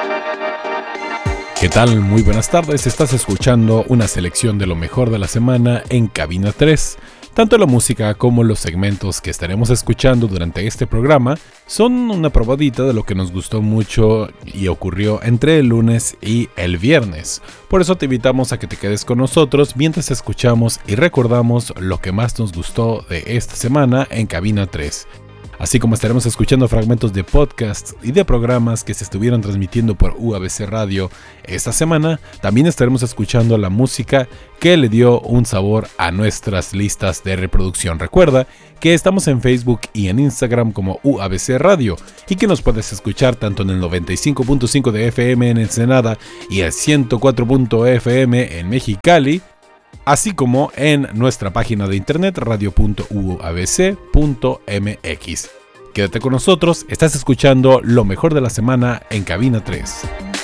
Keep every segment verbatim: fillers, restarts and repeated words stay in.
¿Qué tal? Muy buenas tardes, estás escuchando una selección de lo mejor de la semana en Cabina tres. Tanto la música como los segmentos que estaremos escuchando durante este programa son una probadita de lo que nos gustó mucho y ocurrió entre el lunes y el viernes. Por eso te invitamos a que te quedes con nosotros mientras escuchamos y recordamos lo que más nos gustó de esta semana en Cabina tres. Así como estaremos escuchando fragmentos de podcasts y de programas que se estuvieron transmitiendo por U A B C Radio esta semana, también estaremos escuchando la música que le dio un sabor a nuestras listas de reproducción. Recuerda que estamos en Facebook y en Instagram como U A B C Radio y que nos puedes escuchar tanto en el noventa y cinco punto cinco de F M en Ensenada y el ciento cuatro punto F M en Mexicali, así como en nuestra página de internet radio punto u a b c punto m x. Quédate con nosotros, estás escuchando lo mejor de la semana en Cabina tres.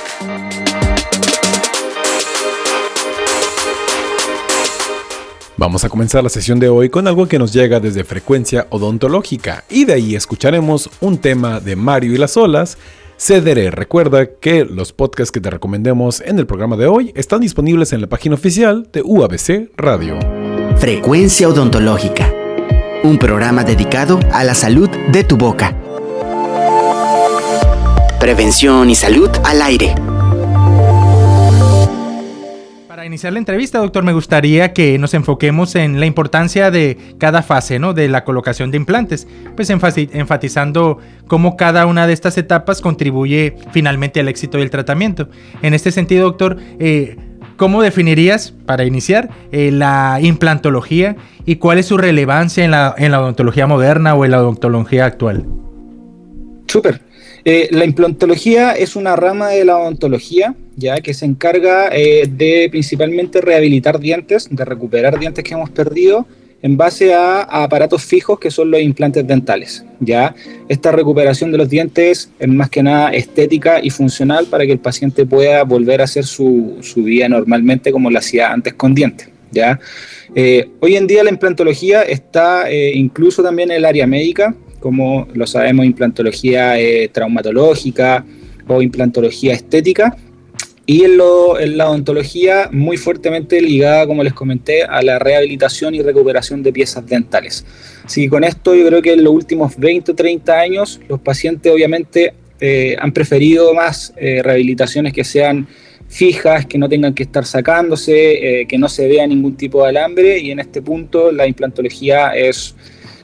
Vamos a comenzar la sesión de hoy con algo que nos llega desde Frecuencia Odontológica y de ahí escucharemos un tema de Mario y las Olas, Cederé. Recuerda que los podcasts que te recomendemos en el programa de hoy están disponibles en la página oficial de U A B C Radio. Frecuencia Odontológica, un programa dedicado a la salud de tu boca. Prevención y salud al aire. Para iniciar la entrevista, doctor, me gustaría que nos enfoquemos en la importancia de cada fase, ¿no?, de la colocación de implantes, pues enfasi- enfatizando cómo cada una de estas etapas contribuye finalmente al éxito del tratamiento. En este sentido, doctor, eh, ¿cómo definirías, para iniciar, eh, la implantología y cuál es su relevancia en la, en la odontología moderna o en la odontología actual? Súper. Eh, la implantología es una rama de la odontología, ya que se encarga eh, de principalmente rehabilitar dientes, de recuperar dientes que hemos perdido en base a, a aparatos fijos que son los implantes dentales. Ya esta recuperación de los dientes es más que nada estética y funcional para que el paciente pueda volver a hacer su, su vida normalmente como lo hacía antes con dientes. ¿Ya? Eh, hoy en día la implantología está eh, incluso también en el área médica, como lo sabemos, implantología eh, traumatológica o implantología estética, y en, lo, en la odontología muy fuertemente ligada, como les comenté, a la rehabilitación y recuperación de piezas dentales. Así que con esto yo creo que en los últimos veinte o treinta años los pacientes obviamente eh, han preferido más eh, rehabilitaciones que sean fijas, que no tengan que estar sacándose, eh, que no se vea ningún tipo de alambre, y en este punto la implantología es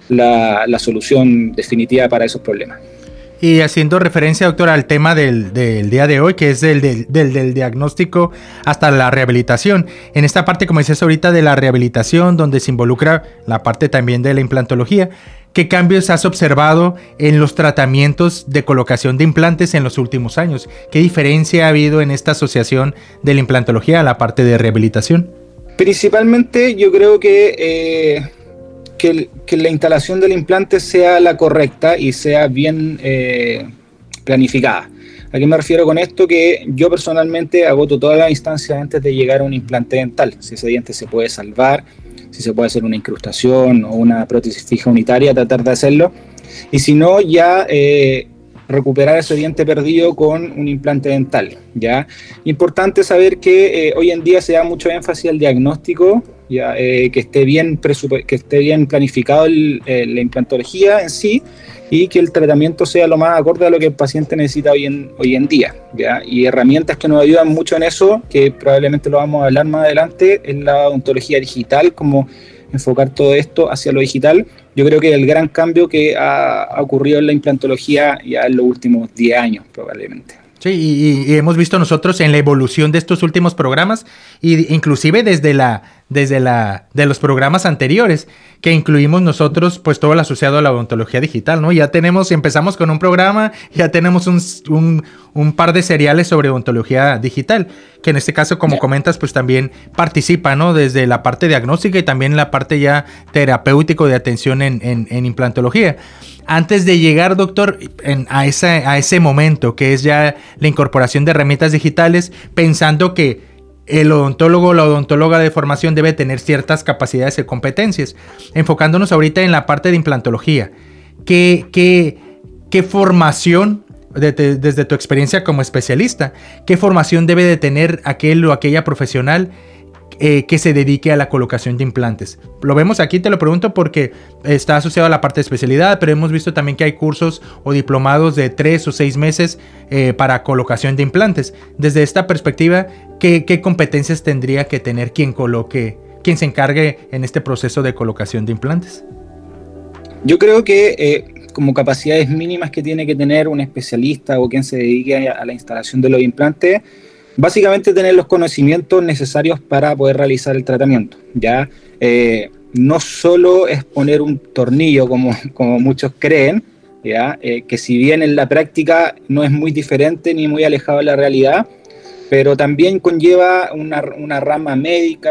La, la solución definitiva para esos problemas. Y haciendo referencia, doctor, al tema del, del día de hoy, que es del, del, del, del diagnóstico hasta la rehabilitación. En esta parte, como decías ahorita, de la rehabilitación, donde se involucra la parte también de la implantología, ¿qué cambios has observado en los tratamientos de colocación de implantes en los últimos años? ¿Qué diferencia ha habido en esta asociación de la implantología a la parte de rehabilitación? Principalmente yo creo que... Eh, Que, el, que la instalación del implante sea la correcta y sea bien eh, planificada. ¿A qué me refiero con esto? Que yo personalmente agoto todas las instancias antes de llegar a un implante dental. Si ese diente se puede salvar, si se puede hacer una incrustación o una prótesis fija unitaria, tratar de hacerlo. Y si no, ya eh, recuperar ese diente perdido con un implante dental, ¿ya? Importante saber que eh, hoy en día se da mucho énfasis al diagnóstico, ya, eh, que esté bien presupu- que esté bien planificado el, eh, la implantología en sí, y que el tratamiento sea lo más acorde a lo que el paciente necesita hoy en, hoy en día, ¿ya? Y herramientas que nos ayudan mucho en eso, que probablemente lo vamos a hablar más adelante, es la odontología digital, como enfocar todo esto hacia lo digital. Yo creo que el gran cambio que ha, ha ocurrido en la implantología ya en los últimos diez años probablemente. Sí, y, y hemos visto nosotros en la evolución de estos últimos programas, y inclusive desde la desde la de los programas anteriores, que incluimos nosotros pues todo lo asociado a la odontología digital, ¿no? Ya tenemos, empezamos con un programa, ya tenemos un, un, un par de seriales sobre odontología digital, que en este caso, como yeah. comentas, pues también participa, ¿no? Desde la parte diagnóstica y también la parte ya terapéutico de atención en, en, en implantología. Antes de llegar, doctor, en, a, esa, a ese momento, que es ya la incorporación de herramientas digitales, pensando que el odontólogo o la odontóloga de formación debe tener ciertas capacidades y competencias. Enfocándonos ahorita en la parte de implantología, ¿qué, qué, qué formación de, de, desde tu experiencia como especialista, ¿qué formación debe de tener aquel o aquella profesional eh, que se dedique a la colocación de implantes? Lo vemos aquí, te lo pregunto porque está asociado a la parte de especialidad, pero hemos visto también que hay cursos o diplomados de tres o seis meses eh, para colocación de implantes. Desde esta perspectiva, ¿qué, qué competencias tendría que tener quien coloque, quien se encargue en este proceso de colocación de implantes? Yo creo que eh, como capacidades mínimas que tiene que tener un especialista o quien se dedique a la instalación de los implantes, básicamente tener los conocimientos necesarios para poder realizar el tratamiento, ¿ya? Eh, no solo es poner un tornillo como, como muchos creen, ¿ya? Eh, que si bien en la práctica no es muy diferente ni muy alejado de la realidad, pero también conlleva una, una rama médica,